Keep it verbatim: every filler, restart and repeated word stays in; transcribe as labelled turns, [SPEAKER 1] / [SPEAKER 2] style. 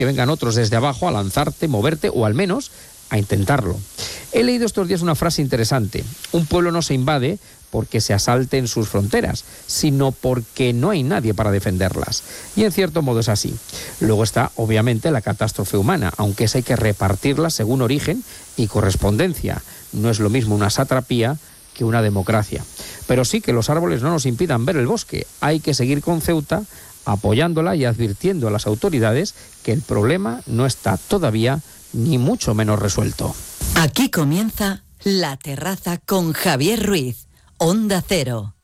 [SPEAKER 1] que vengan otros desde abajo a lanzarte, moverte o al menos a intentarlo. He leído estos días una frase interesante: un pueblo no se invade porque se asalten sus fronteras, sino porque no hay nadie para defenderlas. Y en cierto modo es así. Luego está, obviamente, la catástrofe humana, aunque esa hay que repartirla según origen y correspondencia. No es lo mismo una satrapía que una democracia. Pero sí que los árboles no nos impidan ver el bosque. Hay que seguir con Ceuta, apoyándola y advirtiendo a las autoridades que el problema no está todavía ni mucho menos resuelto.
[SPEAKER 2] Aquí comienza La Terraza con Javier Ruiz, Onda Cero.